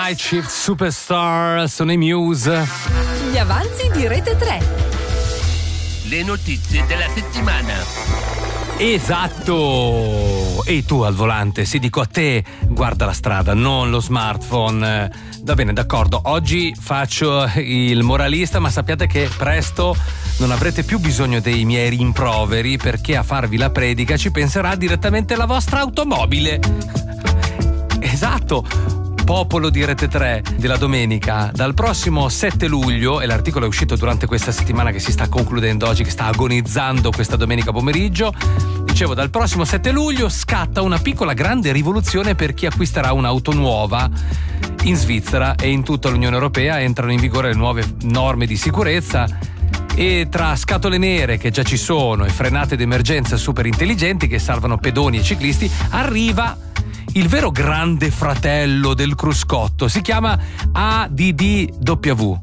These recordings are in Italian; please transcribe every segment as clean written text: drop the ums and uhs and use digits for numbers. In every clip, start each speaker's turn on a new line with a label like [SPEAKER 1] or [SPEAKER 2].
[SPEAKER 1] Night Shift Superstar, sono i Muse.
[SPEAKER 2] Gli avanzi di Rete 3.
[SPEAKER 3] Le notizie della settimana.
[SPEAKER 1] Esatto! E tu al volante, sì, dico a te, guarda la strada, non lo smartphone. Va bene, d'accordo, oggi faccio il moralista, ma sappiate che presto non avrete più bisogno dei miei rimproveri, perché a farvi la predica ci penserà direttamente la vostra automobile. Esatto! Popolo di Rete 3 della domenica, dal prossimo 7 luglio, e l'articolo è uscito durante questa settimana che si sta concludendo oggi, che sta agonizzando questa domenica pomeriggio. Dicevo, dal prossimo 7 luglio scatta una piccola grande rivoluzione per chi acquisterà un'auto nuova. In Svizzera e in tutta l'Unione Europea entrano in vigore le nuove norme di sicurezza, e tra scatole nere che già ci sono e frenate d'emergenza super intelligenti che salvano pedoni e ciclisti, arriva il vero grande fratello del cruscotto. Si chiama ADDW,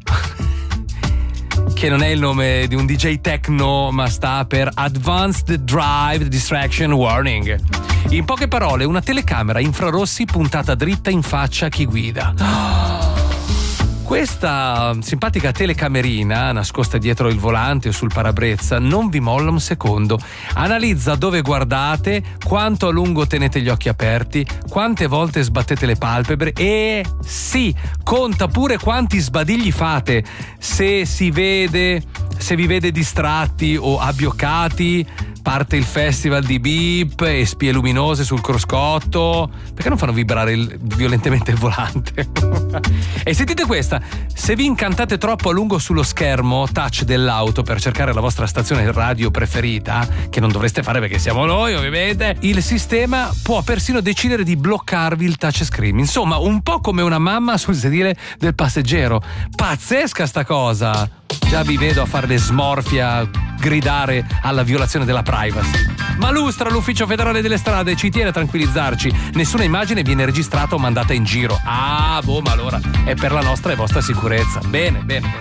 [SPEAKER 1] che non è il nome di un DJ techno, ma sta per Advanced Drive Distraction Warning. In poche parole, una telecamera infrarossi puntata dritta in faccia a chi guida. Questa simpatica telecamerina, nascosta dietro il volante o sul parabrezza, non vi molla un secondo. Analizza dove guardate, quanto a lungo tenete gli occhi aperti, quante volte sbattete le palpebre e sì, conta pure quanti sbadigli fate. Se vi vede distratti o abbioccati, parte il festival di beep e spie luminose sul cruscotto. Perché non fanno vibrare violentemente il volante? E sentite questa: se vi incantate troppo a lungo sullo schermo touch dell'auto per cercare la vostra stazione radio preferita, che non dovreste fare perché siamo noi ovviamente, il sistema può persino decidere di bloccarvi il touchscreen. Insomma, un po' come una mamma sul sedile del passeggero. Pazzesca sta cosa! Già vi vedo a fare le smorfie, a gridare alla violazione della privacy. Ma Lustra, l'Ufficio Federale delle Strade, ci tiene a tranquillizzarci: nessuna immagine viene registrata o mandata in giro. Ma allora è per la nostra e vostra sicurezza. Bene.